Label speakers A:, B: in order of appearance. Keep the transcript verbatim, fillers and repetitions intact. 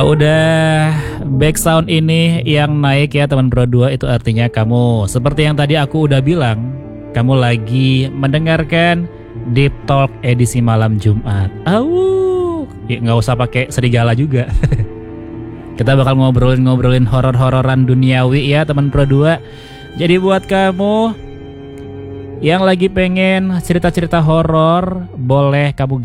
A: Kalau udah background ini yang naik ya teman Pro dua, itu artinya kamu seperti yang tadi aku udah bilang, kamu lagi mendengarkan Deep Talk edisi malam Jumat. Au, ya, nggak usah pakai serigala juga. Kita bakal ngobrolin-ngobrolin horor-hororan duniawi ya teman Pro dua. Jadi buat kamu yang lagi pengen cerita-cerita horor, boleh kamu